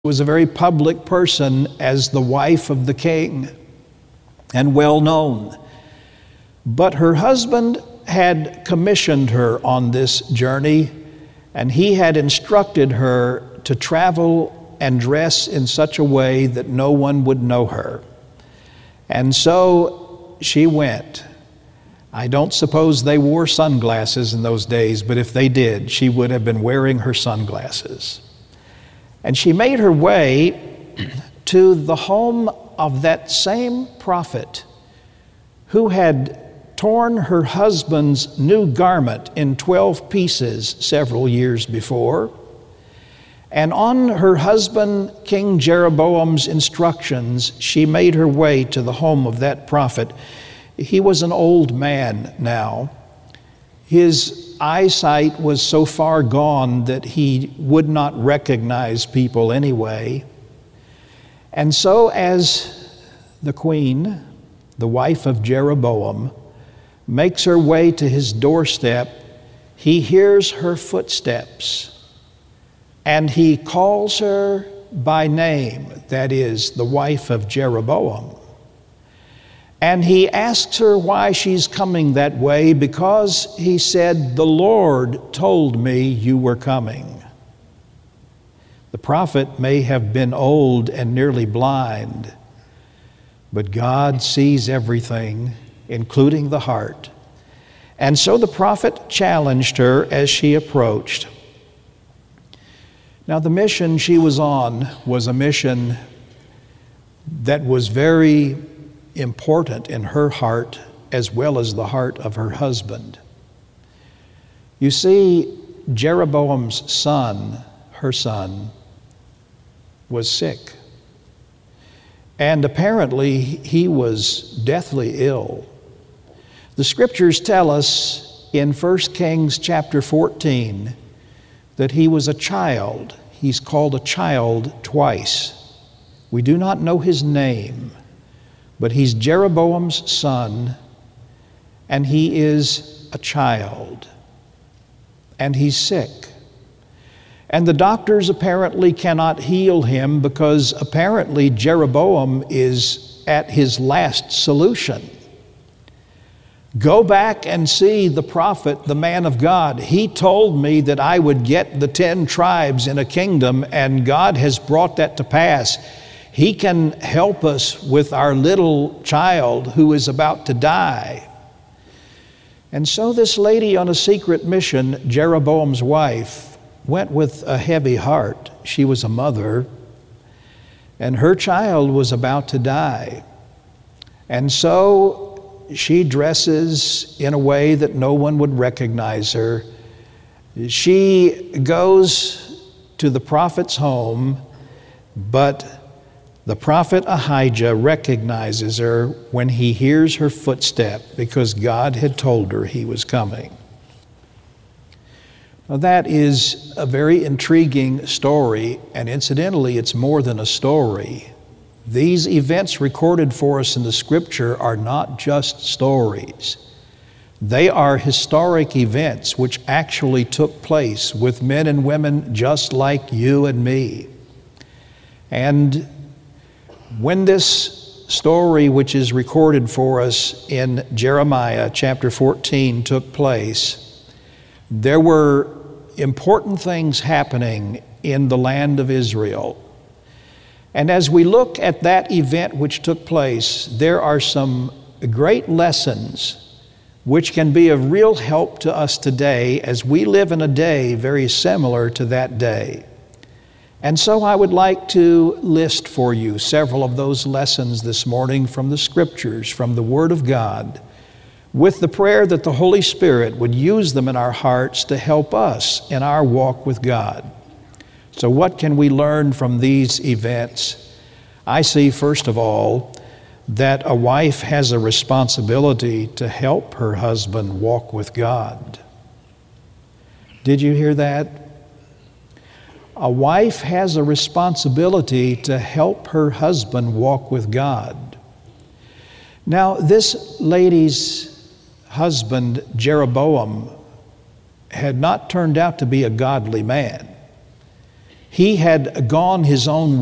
was a very public person as the wife of the king and well known. But her husband had commissioned her on this journey, and he had instructed her to travel and dress in such a way that no one would know her. And so she went. I don't suppose they wore sunglasses in those days, but if they did, she would have been wearing her sunglasses. And she made her way to the home of that same prophet who had torn her husband's new garment in 12 pieces several years before. And on her husband, King Jeroboam's instructions, she made her way to the home of that prophet. He was an old man now. His eyesight was so far gone that he would not recognize people anyway. And so as the queen, the wife of Jeroboam, makes her way to his doorstep, he hears her footsteps, and he calls her by name, that is, the wife of Jeroboam. And he asks her why she's coming that way, because he said, "The Lord told me you were coming." The prophet may have been old and nearly blind, but God sees everything, including the heart. And so the prophet challenged her as she approached. Now, the mission she was on was a mission that was very important in her heart as well as the heart of her husband. You see, Jeroboam's son, her son, was sick. And apparently he was deathly ill. The scriptures tell us in 1 Kings chapter 14 that he was a child. He's called a child twice. We do not know his name, but he's Jeroboam's son, and he is a child, and he's sick. And the doctors apparently cannot heal him because apparently Jeroboam is at his last solution. Go back and see the prophet, the man of God. He told me that I would get the 10 tribes in a kingdom, and God has brought that to pass. He can help us with our little child who is about to die. And so this lady on a secret mission, Jeroboam's wife, went with a heavy heart. She was a mother, and her child was about to die. And so she dresses in a way that no one would recognize her. She goes to the prophet's home, but the prophet Ahijah recognizes her when he hears her footstep because God had told her he was coming. Now that is a very intriguing story, and incidentally, it's more than a story. These events recorded for us in the Scripture are not just stories. They are historic events which actually took place with men and women just like you and me. And when this story, which is recorded for us in Jeremiah chapter 14, took place, there were important things happening in the land of Israel. And as we look at that event which took place, there are some great lessons which can be of real help to us today as we live in a day very similar to that day. And so I would like to list for you several of those lessons this morning from the Scriptures, from the Word of God, with the prayer that the Holy Spirit would use them in our hearts to help us in our walk with God. So what can we learn from these events? I see, first of all, that a wife has a responsibility to help her husband walk with God. Did you hear that? A wife has a responsibility to help her husband walk with God. Now, this lady's husband, Jeroboam, had not turned out to be a godly man. He had gone his own